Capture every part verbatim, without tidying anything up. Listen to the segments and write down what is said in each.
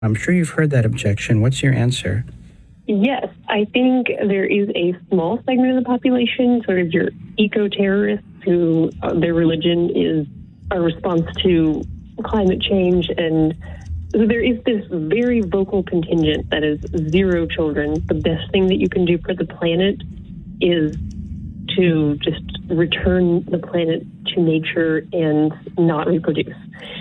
I'm sure you've heard that objection. What's your answer? Yes, I think there is a small segment of the population, sort of your eco-terrorists, who uh, their religion is a response to climate change. And so there is this very vocal contingent that is zero children. The best thing that you can do for the planet is to just return the planet to nature and not reproduce.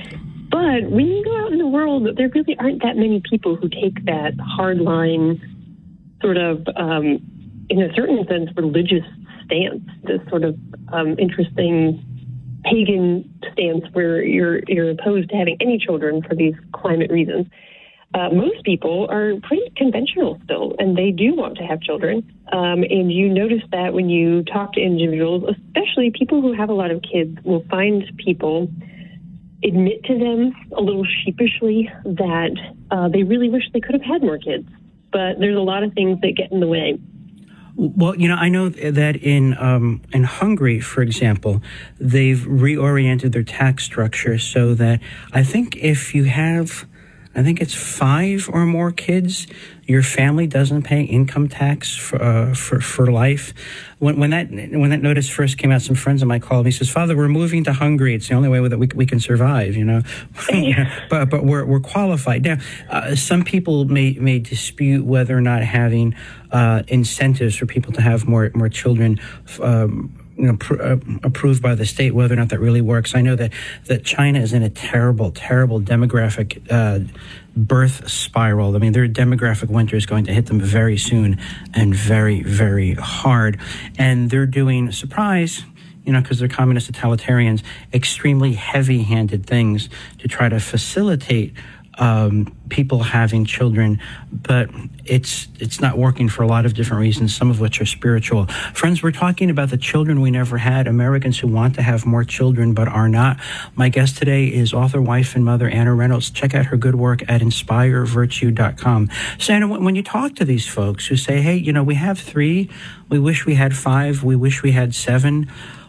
But when you go out in the world, there really aren't that many people who take that hardline, sort of, um, in a certain sense, religious stance, this sort of um, interesting pagan stance where you're you're opposed to having any children for these climate reasons. Uh, most people are pretty conventional still, and they do want to have children. Um, and you notice that when you talk to individuals, especially people who have a lot of kids, will find people admit to them a little sheepishly that uh, they really wish they could have had more kids. But there's a lot of things that get in the way. Well, you know, I know that in um, in Hungary, for example, they've reoriented their tax structure so that I think if you have, I think it's five or more kids, your family doesn't pay income tax for uh, for for life. When when that when that notice first came out, some friends of mine called me. Says, "Father, we're moving to Hungary. It's the only way that we we can survive." You know, but but we're we're qualified now. Uh, some people may may dispute whether or not having uh, incentives for people to have more more children. Um, You know, pr- uh, approved by the state, whether or not that really works. I know that, that China is in a terrible, terrible demographic uh, birth spiral. I mean, their demographic winter is going to hit them very soon and very, very hard. And they're doing, surprise, you know, because they're communist totalitarians, extremely heavy-handed things to try to facilitate Um, people having children, but it's it's not working for a lot of different reasons, some of which are spiritual. Friends, we're talking about the children we never had, Americans who want to have more children but are not. My guest today is author, wife, and mother Anna Reynolds. Check out her good work at inspire virtue dot com. So, Anna, when you talk to these folks who say, hey, you know, we have three, we wish we had five, we wish we had seven,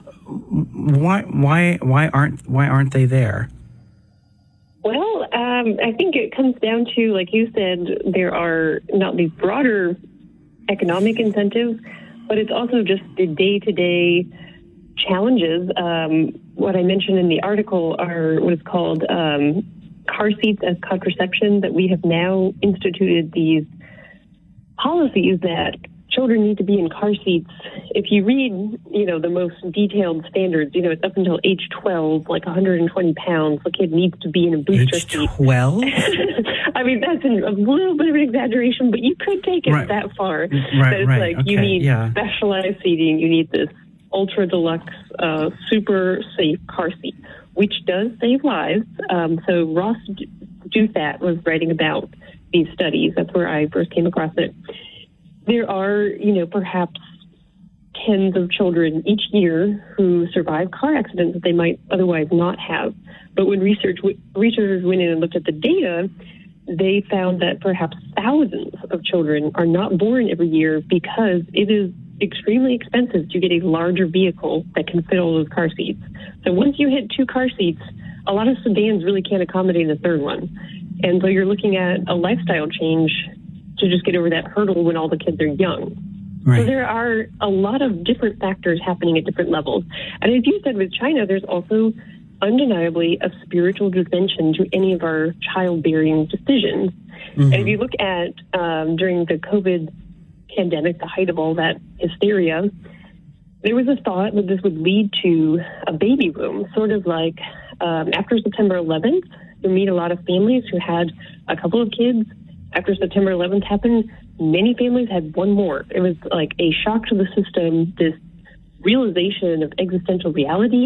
why why why aren't why aren't they there? Well, um, I think it comes down to, like you said, there are not these broader economic incentives, but it's also just the day-to-day challenges. Um, what I mentioned in the article are what is called um, car seats as contraception, that we have now instituted these policies that children need to be in car seats. If you read, you know, the most detailed standards, you know, it's up until age twelve, like one hundred twenty pounds, the kid needs to be in a booster age seat. twelve? I mean, that's an, a little bit of an exaggeration, but you could take it right. that far. Right, that it's right. like okay. you need yeah. specialized seating, you need this ultra deluxe, uh, super safe car seat, which does save lives. Um, so Ross Douthat was writing about these studies. That's where I first came across it. There are, you know, perhaps tens of children each year who survive car accidents that they might otherwise not have. But when research researchers went in and looked at the data, they found that perhaps thousands of children are not born every year because it is extremely expensive to get a larger vehicle that can fit all those car seats. So once you hit two car seats, a lot of sedans really can't accommodate a third one. And so you're looking at a lifestyle change to just get over that hurdle when all the kids are young. Right. So there are a lot of different factors happening at different levels. And as you said with China, there's also undeniably a spiritual dimension to any of our childbearing decisions. Mm-hmm. And if you look at um, during the COVID pandemic, the height of all that hysteria, there was a thought that this would lead to a baby boom, sort of like um, after September eleventh, you meet a lot of families who had a couple of kids. After September eleventh happened, many families had one more. It was like a shock to the system, this realization of existential reality,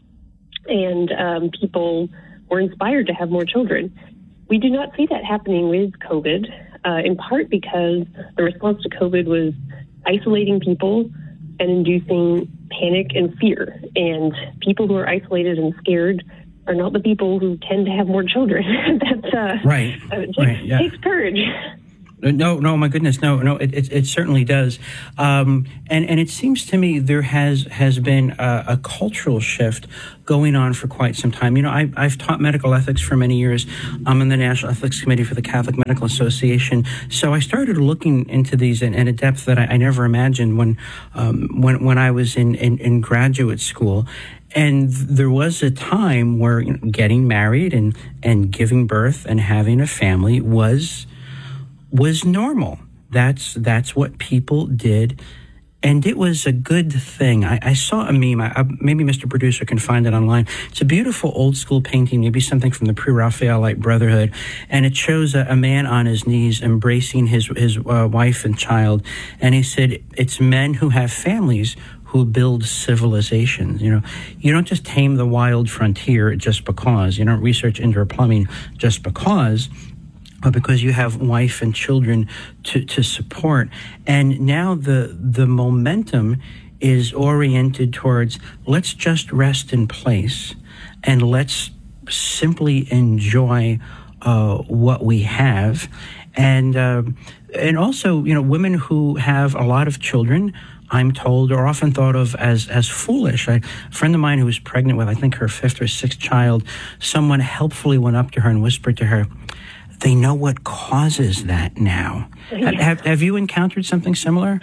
and um, people were inspired to have more children. We do not see that happening with COVID, uh, in part because the response to COVID was isolating people and inducing panic and fear. And people who are isolated and scared are not the people who tend to have more children. That's uh, right. Uh, it takes, right. Yeah. takes courage. No, no, my goodness, no, no, it it, it certainly does, um, and and it seems to me there has has been a, a cultural shift going on for quite some time. You know, I, I've taught medical ethics for many years. I'm in the National Ethics Committee for the Catholic Medical Association, so I started looking into these in, in a depth that I, I never imagined when um, when when I was in, in, in graduate school. And there was a time where, you know, getting married and and giving birth and having a family was. was normal. That's that's what people did, and it was a good thing. I, I saw a meme. I, I, maybe Mister Producer can find it online. It's a beautiful old school painting, maybe something from the Pre-Raphaelite Brotherhood, and it shows a, a man on his knees embracing his his uh, wife and child, and he said, "It's men who have families who build civilizations." You know, you don't just tame the wild frontier just because. You don't research indoor plumbing just because. But because you have wife and children to, to support. And now the the momentum is oriented towards, let's just rest in place and let's simply enjoy uh, what we have. And uh, and also, you know, women who have a lot of children, I'm told, are often thought of as as foolish. I, a friend of mine who was pregnant with, I think, her fifth or sixth child, someone helpfully went up to her and whispered to her, "They know what causes that now." Yeah. Have, have you encountered something similar?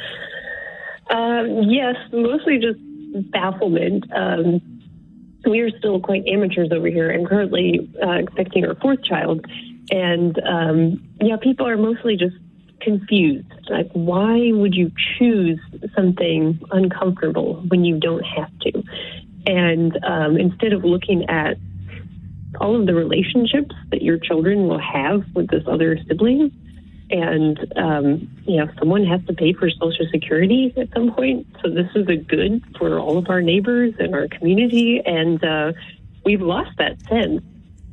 Um, yes, mostly just bafflement. Um, we are still quite amateurs over here. I'm currently uh, expecting our fourth child. And, um, yeah, people are mostly just confused. Like, why would you choose something uncomfortable when you don't have to? And um, instead of looking at all of the relationships that your children will have with this other sibling, and um, you know, someone has to pay for Social Security at some point, so this is a good for all of our neighbors and our community, and uh, we've lost that sense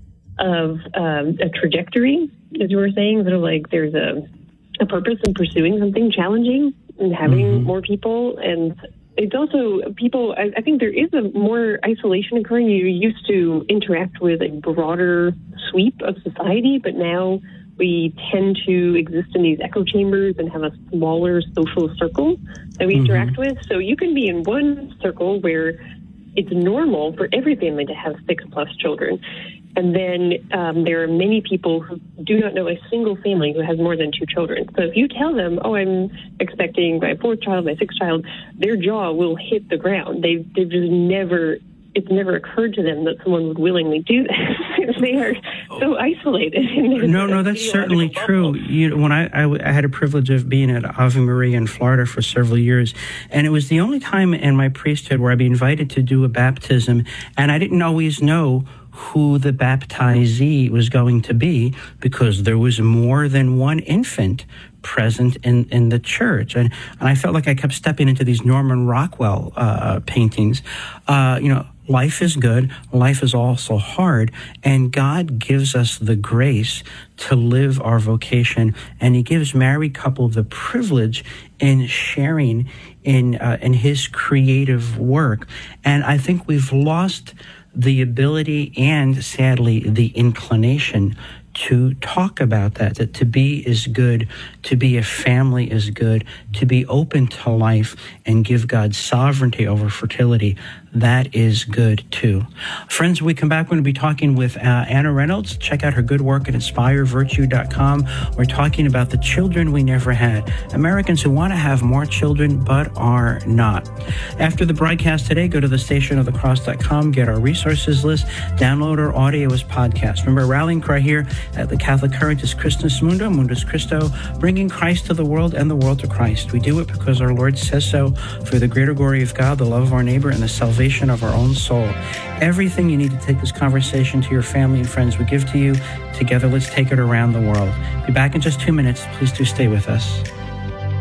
of um, a trajectory, as you were saying, sort of like there's a, a purpose in pursuing something challenging and having mm-hmm. more people. And it's also people, I, I think there is a more isolation occurring. You used to interact with a broader sweep of society, but now we tend to exist in these echo chambers and have a smaller social circle that we mm-hmm. interact with. So you can be in one circle where it's normal for every family to have six plus children. And then um, there are many people who do not know a single family who has more than two children. So if you tell them, oh, I'm expecting my fourth child, my sixth child, their jaw will hit the ground. They've, they've just never, it's never occurred to them that someone would willingly do that. They are so isolated. No, no, that's certainly true. You know, when I, I, I had a privilege of being at Ave Maria in Florida for several years, and it was the only time in my priesthood where I'd be invited to do a baptism, and I didn't always know who the baptizee was going to be because there was more than one infant present in, in the church. And, and I felt like I kept stepping into these Norman Rockwell uh, paintings. Uh, you know, life is good. Life is also hard. And God gives us the grace to live our vocation. And he gives married couple the privilege in sharing in, uh, in his creative work. And I think we've lost the ability and, sadly, the inclination to talk about that, that to be is good, to be a family is good, to be open to life and give God sovereignty over fertility. That is good, too. Friends, when we come back, we're going to be talking with uh, Anna Reynolds. Check out her good work at inspire virtue dot com. We're talking about the children we never had. Americans who want to have more children but are not. After the broadcast today, go to the station of the cross dot com, get our resources list, download our audio as podcast. Remember, rallying cry here at the Catholic Current is Christus Mundo, Mundus Christo, bringing Christ to the world and the world to Christ. We do it because our Lord says so, for the greater glory of God, the love of our neighbor, and the salvation of our own soul. Everything you need to take this conversation to your family and friends we give to you. Together, let's take it around the world. Be back in just two minutes. Please do stay with us.